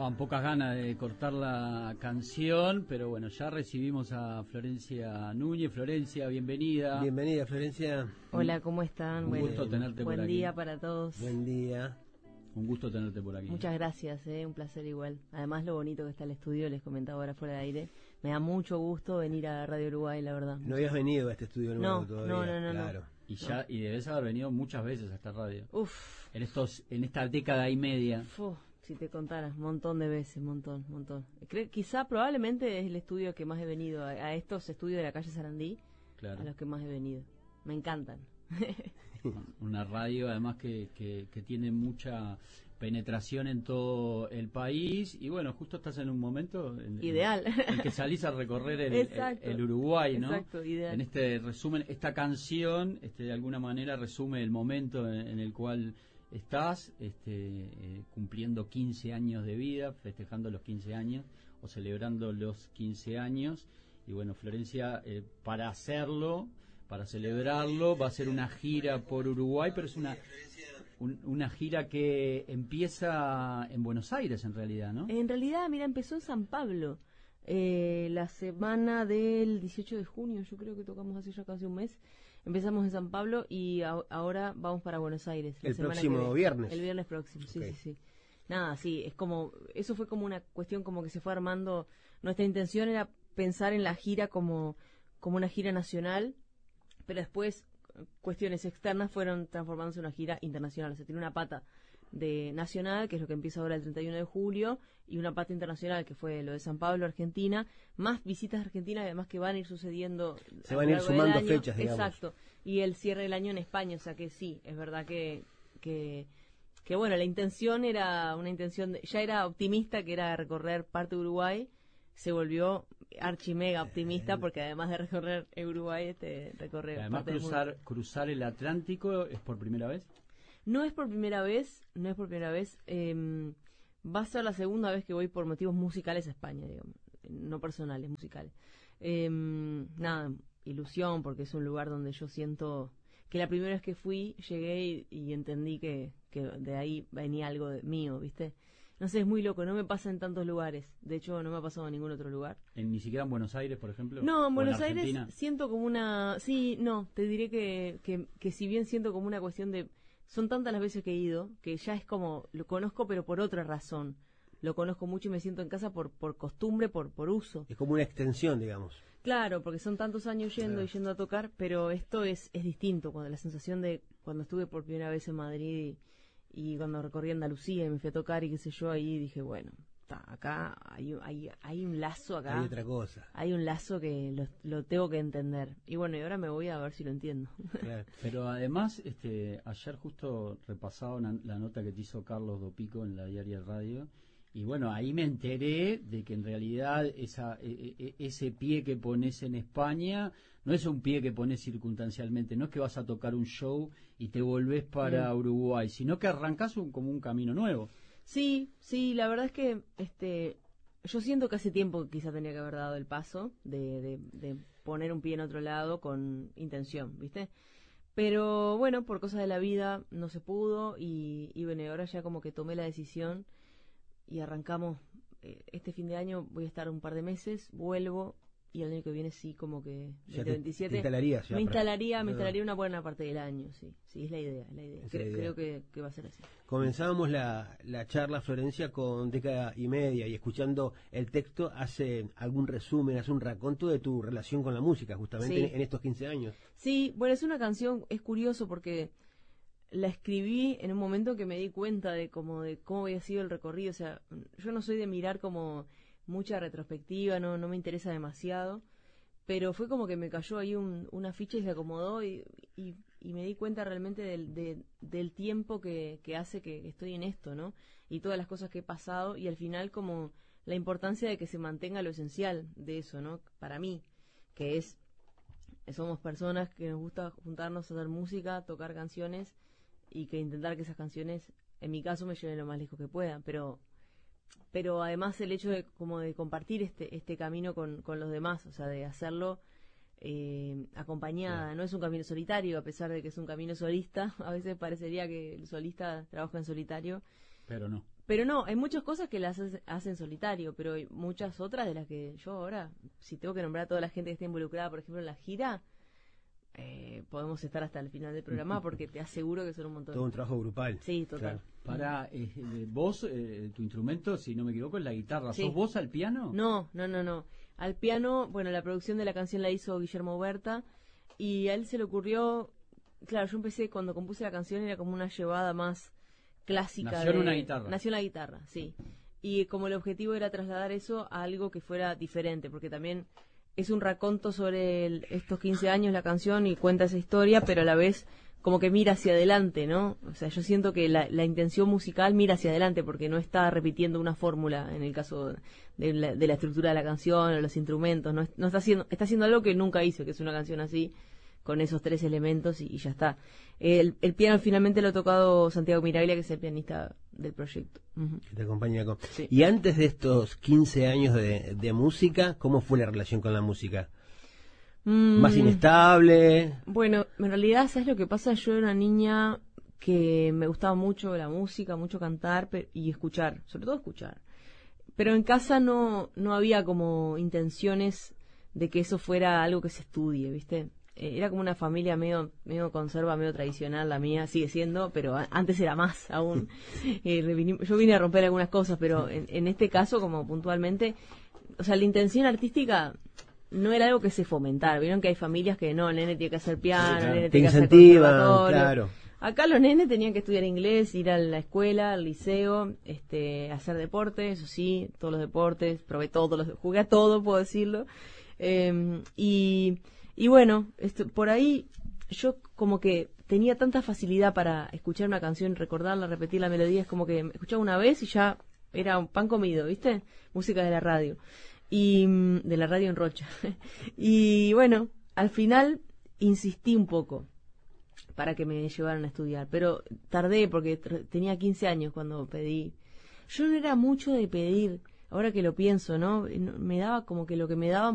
Daban pocas ganas de cortar la canción, pero bueno, ya recibimos a Florencia Núñez. Florencia, bienvenida. Bienvenida, Florencia. Hola, ¿cómo están? Un gusto tenerte por aquí. Buen día para todos. Buen día. Un gusto tenerte por aquí. Muchas gracias, un placer igual. Además, lo bonito que está el estudio, les comentaba ahora fuera de aire. Me da mucho gusto venir a Radio Uruguay, la verdad. No habías venido a este estudio nuevo todavía. No. Claro. Y debes haber venido muchas veces a esta radio. Uf. En esta década y media. Si te contaras, montón de veces, montón. Quizá probablemente es el estudio que más he venido, a estos estudios de la calle Sarandí, claro, a los que más he venido. Me encantan. Una radio además que tiene mucha penetración en todo el país y bueno, justo estás en un momento ideal en que salís a recorrer el Uruguay, ¿no? Exacto, ideal. En este resumen, esta canción de alguna manera resume el momento en el cual estás cumpliendo 15 años de vida, festejando los 15 años o celebrando los 15 años y bueno, Florencia, para hacerlo, para celebrarlo, va a ser una gira por Uruguay, pero es una gira que empieza en Buenos Aires en realidad, ¿no? En realidad, mira, empezó en San Pablo, la semana del 18 de junio, yo creo que tocamos hace ya casi un mes. Empezamos en San Pablo y ahora vamos para Buenos Aires. El próximo viernes. El viernes próximo, okay. Sí. Nada, sí, eso fue como una cuestión como que se fue armando. Nuestra intención era pensar en la gira como una gira nacional, pero después cuestiones externas fueron transformándose en una gira internacional. O sea, tiene una pata de nacional, que es lo que empieza ahora el 31 de julio, y una pata internacional, que fue lo de San Pablo, Argentina, más visitas a Argentina, además que van a ir sucediendo. Se van a ir sumando fechas, digamos. Exacto, y el cierre del año en España, o sea que sí, es verdad que bueno, la intención era una intención, ya era optimista, que era recorrer parte de Uruguay, se volvió archimega optimista porque además de recorrer Uruguay, recorrer además cruzar el Atlántico es por primera vez. No es por primera vez. Va a ser la segunda vez que voy por motivos musicales a España, digamos, no personales, musicales. Nada, ilusión, porque es un lugar donde yo siento que la primera vez que fui, llegué y entendí que de ahí venía algo mío, ¿viste? No sé, es muy loco, no me pasa en tantos lugares. De hecho, no me ha pasado en ningún otro lugar. ¿Ni siquiera en Buenos Aires, por ejemplo? No, en Buenos Aires siento como una... Sí, no, te diré que si bien siento como una cuestión de... Son tantas las veces que he ido, que ya es como... Lo conozco, pero por otra razón. Lo conozco mucho y me siento en casa por costumbre, por uso. Es como una extensión, digamos. Claro, porque son tantos años yendo a tocar, pero esto es distinto. Cuando la sensación de cuando estuve por primera vez en Madrid y cuando recorrí Andalucía y me fui a tocar y qué sé yo, ahí dije, bueno, acá hay un lazo acá. Hay otra cosa. Hay un lazo que lo tengo que entender. Y bueno, y ahora me voy a ver si lo entiendo. Claro. Pero además, ayer justo repasaba la nota que te hizo Carlos Dopico en la Diaria Radio. Y bueno, ahí me enteré de que en realidad ese pie que pones en España no es un pie que pones circunstancialmente, no es que vas a tocar un show y te volvés para Uruguay, sino que arrancás como un camino nuevo. Sí, la verdad es que yo siento que hace tiempo que quizá tenía que haber dado el paso de poner un pie en otro lado con intención, ¿viste? Pero bueno, por cosas de la vida no se pudo y bueno, ahora ya como que tomé la decisión y arrancamos. Este fin de año voy a estar un par de meses, vuelvo y el año que viene sí, como que 2027 te instalarías ya. Me instalaría una buena parte del año, sí, es la idea. Creo que va a ser así. Comenzábamos la charla, Florencia, con década y media y escuchando el texto, hace algún resumen, hace un raconto de tu relación con la música, justamente en estos 15 años. Sí, bueno, es una canción, es curioso porque la escribí en un momento que me di cuenta de cómo había sido el recorrido. O sea, yo no soy de mirar como mucha retrospectiva, no me interesa demasiado, pero fue como que me cayó ahí una ficha y se acomodó y me di cuenta realmente del tiempo que hace que estoy en esto, ¿no? Y todas las cosas que he pasado y al final como la importancia de que se mantenga lo esencial de eso, ¿no? Para mí, que somos personas que nos gusta juntarnos a hacer música, tocar canciones y que intentar que esas canciones, en mi caso, me lleven lo más lejos que puedan, pero además el hecho de compartir este camino con los demás, o sea, de hacerlo acompañada, no es un camino solitario, a pesar de que es un camino solista. A veces parecería que el solista trabaja en solitario, pero no. Pero no, hay muchas cosas que las hacen solitario, pero hay muchas otras de las que yo ahora, si tengo que nombrar a toda la gente que está involucrada, por ejemplo, en la gira, podemos estar hasta el final del programa porque te aseguro que son un montón. Todo un trabajo grupal. Sí, total. Para vos, tu instrumento, si no me equivoco, es la guitarra. Sí. ¿Sos vos al piano? No. Al piano, bueno, la producción de la canción la hizo Guillermo Huerta y a él se le ocurrió, claro, yo empecé cuando compuse la canción, era como una llevada más clásica. Nació en una guitarra. Nació en la guitarra, sí. Y como el objetivo era trasladar eso a algo que fuera diferente, porque también es un raconto sobre estos 15 años la canción y cuenta esa historia, pero a la vez como que mira hacia adelante, ¿no? O sea, yo siento que la intención musical mira hacia adelante porque no está repitiendo una fórmula en el caso de la estructura de la canción o los instrumentos, no está haciendo algo que nunca hizo, que es una canción así con esos 3 elementos y ya está. El piano finalmente lo ha tocado Santiago Miraglia, que es el pianista del proyecto. Que te acompaña con... Sí. Y antes de estos 15 años de música, ¿cómo fue la relación con la música? ¿Más inestable? Bueno, en realidad, ¿sabes lo que pasa? Yo era una niña que me gustaba mucho la música, mucho cantar y escuchar, sobre todo escuchar. Pero en casa no había como intenciones de que eso fuera algo que se estudie, ¿viste? Era como una familia medio conserva, medio tradicional, la mía sigue siendo, pero antes era más aún. Yo vine a romper algunas cosas, pero en este caso, como puntualmente, o sea, la intención artística no era algo que se fomentara. Vieron que hay familias que no, el nene tiene que hacer piano, claro, el nene te tiene que hacer incentivan, conservatorio. claro. Acá los nenes tenían que estudiar inglés, ir a la escuela, al liceo, hacer deporte, eso sí, todos los deportes, probé todos, jugué a todo, puedo decirlo. Y bueno, por ahí yo como que tenía tanta facilidad para escuchar una canción, recordarla, repetir la melodía, es como que escuchaba una vez y ya era un pan comido, ¿viste? Música de la radio. Y de la radio en Rocha. Y bueno, al final insistí un poco para que me llevaran a estudiar, pero tardé porque tenía 15 años cuando pedí. Yo no era mucho de pedir, ahora que lo pienso, ¿no? Me daba como que lo que me daban